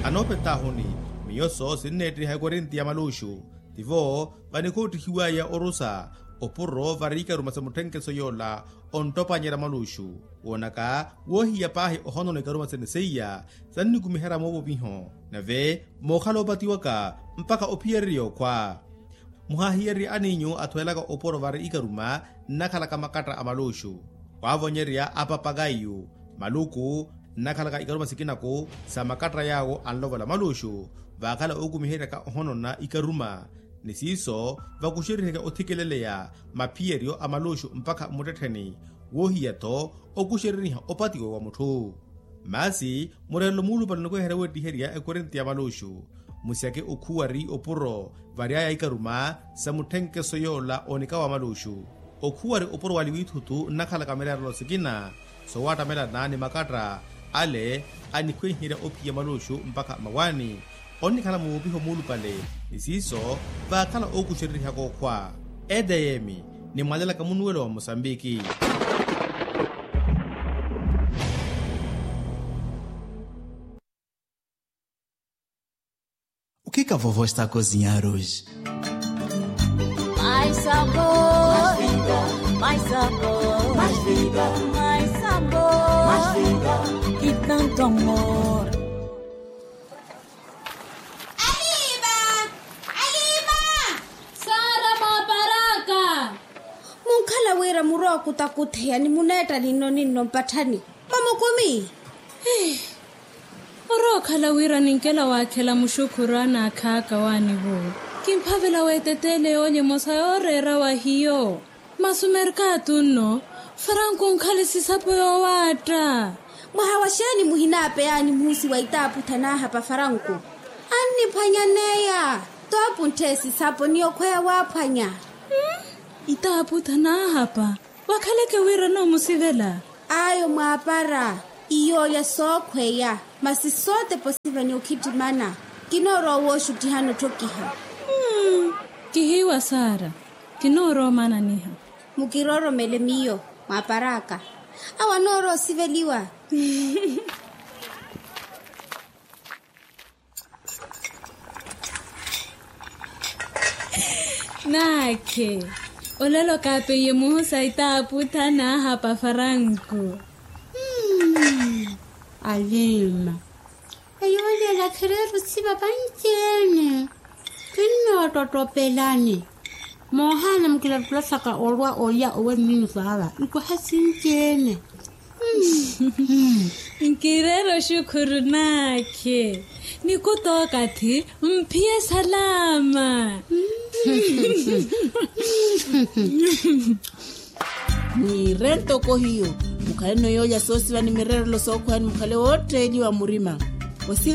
Anopeta honi, miyoso sinetri haikorinti ya malushu. Tivo, vanikuti hiwaya orusa, opuro varika rumasamutenke soyola, ontopa nyera malushu. Wonaka, wohi ya pahi ohono nekaruma seneseya, zani kumihera mobo biho. Nave, mokhalo batiwaka, mpaka opierio kwa. Muhahiri aninyo atwelaga oporo varika ruma, nakalaka makatra amalushu. Wavonyeria apapagayu, maluku, nakalaka ikaruma sikinako, sa makatra yago anlova la malushu. Vakala okumihera ka ohono na ikaruma. Nisiso, vakushirika otikelelea, mapierio amalushu mpaka muteteni. Wohiyato, okushiriniha opatigo wa mutu. Masi, murelo mulu palanoko herewe diheria ekorenti ya malushu. Musiake okuwari opuro, variaya ikaruma, samutenke soyola onika wa malushu. Okuwari opuro waliwitutu nakala kamera rosikina, so wata mela nani makatra, ale, anikwe hira opi ya malushu mpaka mawani. Onikala mubiho mulu pale, nisiso, vakala okushiriniha kwa. Edayemi, ni mwalela kamunuelo wa Mosambiki. O que a vovó está a cozinhar hoje? Mais sabor, mais vida, mais sabor, mais vida, mais sabor, mais vida e tanto amor. Aliba! Aliba! Sara mabaraka! Munkala wera muroko takuthea ni muneta nino mpathani. Mama kumi. Orokhala wira ninkela wakhela mushukurana khaka wani ho. Kimphavela wetetele onye mosayorera wa hiyo. Masumerkatu no, Franco nkhale sisapo yo wata. Mahawashani muhinape yani musi wa itapu tanaha pa Franco. Ani panyaneya. Topu ntesi sapo niyo kwea wapanya. Itapu tanaha pa. Wakhaleke wira no musivela. Ayo maapara. Iyo ya sokweya. Masi sote posiva ni ukitimana. Kinoro woshu tihano tokiha. Kihiwa Sara. Kinoro mana niha. Mukiroro mele miyo. Maparaka. Awa noro siveliwa. Nake. Olelo kape ye muhusa itapu tanaha pa Franco. Alima. Ayole la querer siba banjene. Kino totopelani. Mohana mkila plasaka olwa oya owe nini sawa. Iko hasinjene. Nkirero shukuru nake. Nikutoka ti mpie salama. Ni rento ko hiyo. Mukale no yoya sosi wa ni mirero lo sokwa ni mukale wote ili wa murima.